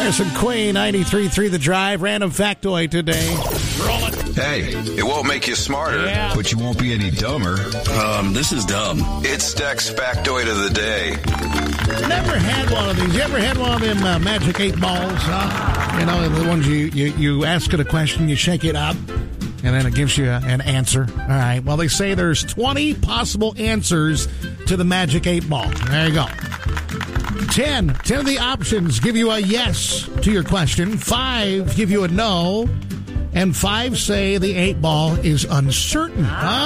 There's some Queen 93.3 The Drive. Random factoid today. Roll it. Hey, it won't make you smarter, but you won't be any dumber. This is dumb. It's Stack's factoid of the day. Never had one of these. You ever had one of them magic 8 balls? Huh? You know, the ones you ask it a question, you shake it up, and then it gives you an answer. All right. Well, they say there's 20 possible answers to the magic 8 ball. There you go. 10 of the options give you a yes to your question. 5 give you a no. And 5 say the 8 ball is uncertain.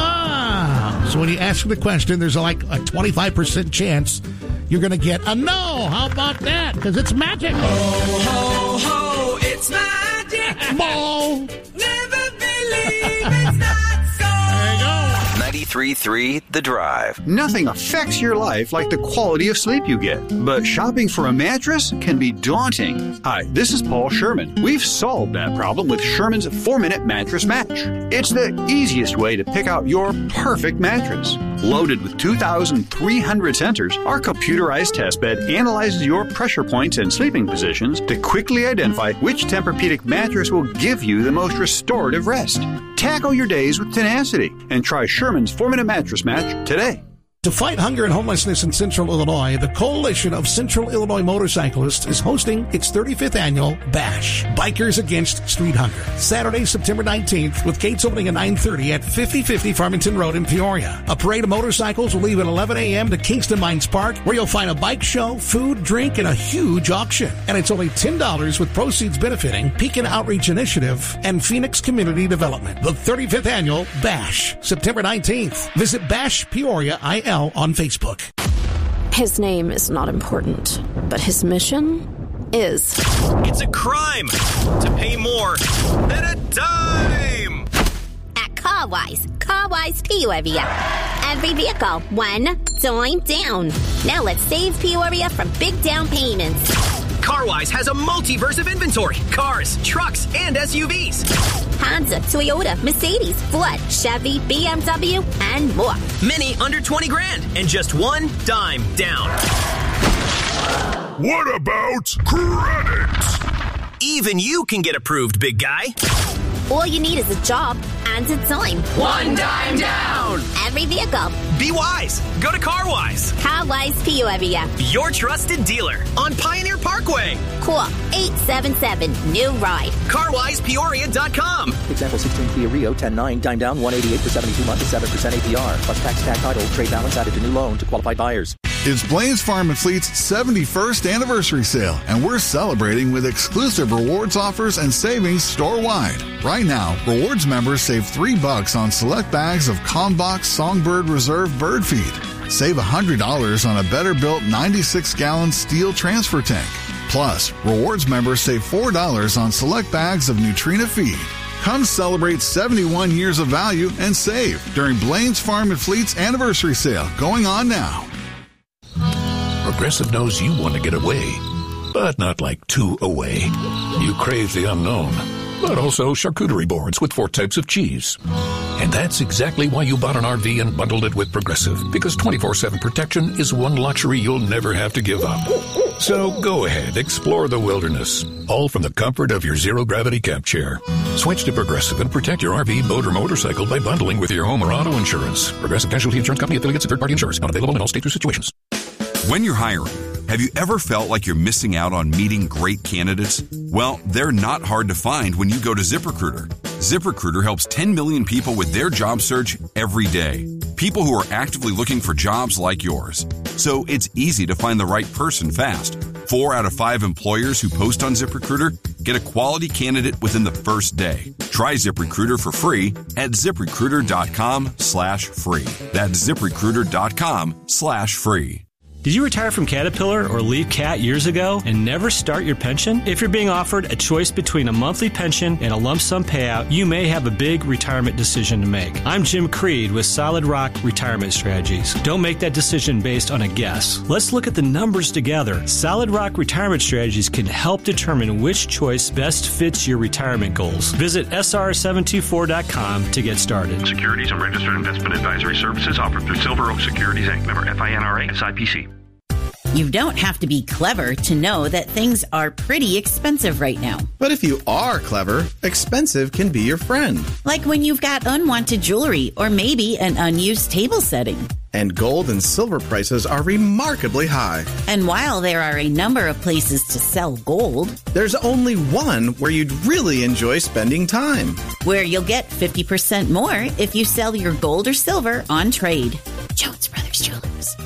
So when you ask the question, there's like a 25% chance you're going to get a no. How about that? Because it's magic. Ho, ho, ho, it's magic. Ball. Never believe it's not so. There you go. 93.3 The Drive. Nothing affects your life like the quality of sleep you get. But shopping for a mattress can be daunting. Hi, this is Paul Sherman. We've solved that problem with Sherman's 4-Minute Mattress Match. It's the easiest way to pick out your perfect mattress. Loaded with 2,300 sensors, our computerized test bed analyzes your pressure points and sleeping positions to quickly identify which Tempur-Pedic mattress will give you the most restorative rest. Tackle your days with tenacity and try Sherman's 4-Minute Mattress Match today. To fight hunger and homelessness in Central Illinois, the Coalition of Central Illinois Motorcyclists is hosting its 35th annual Bash, Bikers Against Street Hunger, Saturday, September 19th, with gates opening at 9:30 at 5050 Farmington Road in Peoria. A parade of motorcycles will leave at 11 a.m. to Kingston Mines Park, where you'll find a bike show, food, drink, and a huge auction. And it's only $10 with proceeds benefiting Pekin Outreach Initiative and Phoenix Community Development. The 35th annual Bash, September 19th. Visit Bash Peoria IL on Facebook. His name is not important, but his mission is. It's a crime to pay more than a dime. At CarWise Peoria. Every vehicle, $1 dime down. Now let's save Peoria from big down payments. CarWise has a multiverse of inventory. Cars, trucks, and SUVs. Honda, Toyota, Mercedes, Ford, Chevy, BMW, and more. Many under 20 grand and just $1 dime down. What about credit? Even you can get approved, big guy. All you need is a job and a dime. $1 dime down. Every vehicle. Be wise. Go to CarWise. CarWise Peoria. Your trusted dealer on Pioneer Parkway. Call 877-NEW-RIDE. CarWisePeoria.com. Example 16 Kia Rio 10.9 dime down 188 for 72 months at 7% APR plus tax title trade balance added to new loan to qualified buyers. It's Blaine's Farm and Fleet's 71st anniversary sale, and we're celebrating with exclusive rewards offers and savings store-wide. Right now, rewards members save $3 on select bags of Kalmbach Songbird Reserve bird feed. Save $100 on a better-built 96-gallon steel transfer tank. Plus, rewards members save $4 on select bags of Nutrina feed. Come celebrate 71 years of value and save during Blaine's Farm and Fleet's anniversary sale going on now. Progressive knows you want to get away, but not like too away. You crave the unknown, but also charcuterie boards with 4 types of cheese. And that's exactly why you bought an RV and bundled it with Progressive, because 24/7 protection is one luxury you'll never have to give up. So go ahead, explore the wilderness, all from the comfort of your zero-gravity camp chair. Switch to Progressive and protect your RV, boat, or motorcycle by bundling with your home or auto insurance. Progressive Casualty Insurance Company, affiliates, and third-party insurers. Not available in all states or situations. When you're hiring, have you ever felt like you're missing out on meeting great candidates? Well, they're not hard to find when you go to ZipRecruiter. ZipRecruiter helps 10 million people with their job search every day. People who are actively looking for jobs like yours. So it's easy to find the right person fast. 4 out of 5 employers who post on ZipRecruiter get a quality candidate within the first day. Try ZipRecruiter for free at ZipRecruiter.com/free. That's ZipRecruiter.com/free. Did you retire from Caterpillar or leave CAT years ago and never start your pension? If you're being offered a choice between a monthly pension and a lump sum payout, you may have a big retirement decision to make. I'm Jim Creed with Solid Rock Retirement Strategies. Don't make that decision based on a guess. Let's look at the numbers together. Solid Rock Retirement Strategies can help determine which choice best fits your retirement goals. Visit SR724.com to get started. Securities and registered investment advisory services offered through Silver Oak Securities Inc. Member FINRA SIPC. You don't have to be clever to know that things are pretty expensive right now. But if you are clever, expensive can be your friend. Like when you've got unwanted jewelry or maybe an unused table setting. And gold and silver prices are remarkably high. And while there are a number of places to sell gold, there's only one where you'd really enjoy spending time. Where you'll get 50% more if you sell your gold or silver on trade. Jones Brothers Jewelers.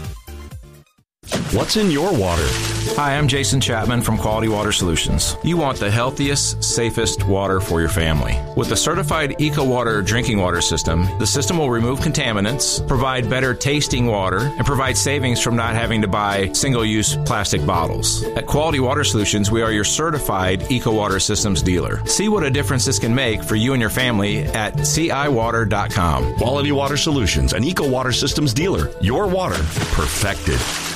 What's in your water? Hi, I'm Jason Chapman from Quality Water Solutions. You want the healthiest, safest water for your family. With the certified EcoWater drinking water system, the system will remove contaminants, provide better tasting water, and provide savings from not having to buy single-use plastic bottles. At Quality Water Solutions, we are your certified EcoWater systems dealer. See what a difference this can make for you and your family at ciwater.com. Quality Water Solutions, an EcoWater systems dealer. Your water perfected.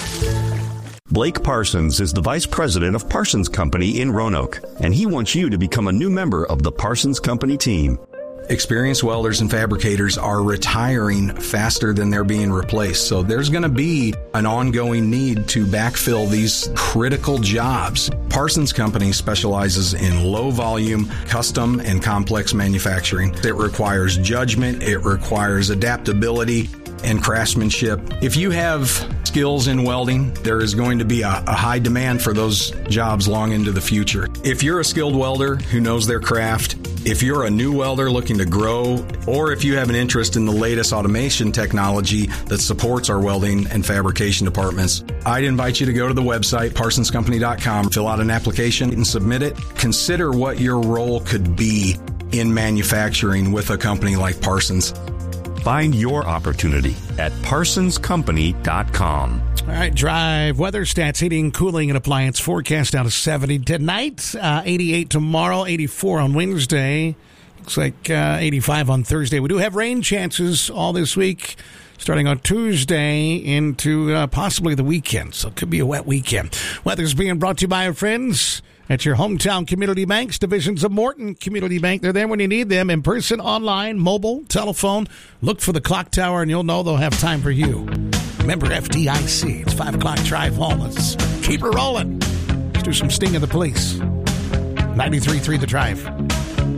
Blake Parsons is the Vice President of Parsons Company in Roanoke, and he wants you to become a new member of the Parsons Company team. Experienced welders and fabricators are retiring faster than they're being replaced. So there's going to be an ongoing need to backfill these critical jobs. Parsons Company specializes in low volume, custom, and complex manufacturing. It requires judgment. It requires adaptability and craftsmanship. If you have skills in welding, there is going to be a high demand for those jobs long into the future. If you're a skilled welder who knows their craft, if you're a new welder looking to grow, or if you have an interest in the latest automation technology that supports our welding and fabrication departments, I'd invite you to go to the website, parsonscompany.com, fill out an application and submit it. Consider what your role could be in manufacturing with a company like Parsons. Find your opportunity at parsonscompany.com. All right, Drive weather stats, heating, cooling, and appliance forecast down to 70 tonight, 88 tomorrow, 84 on Wednesday. Looks like 85 on Thursday. We do have rain chances all this week, starting on Tuesday into possibly the weekend. So it could be a wet weekend. Weather's being brought to you by our friends at your hometown community banks, divisions of Morton Community Bank. They're there when you need them, in person, online, mobile, telephone. Look for the clock tower, and you'll know they'll have time for you. Remember FDIC. It's 5 o'clock drive home. Let's keep it rolling. Let's do some Sting of the Police. 93.3 The Drive.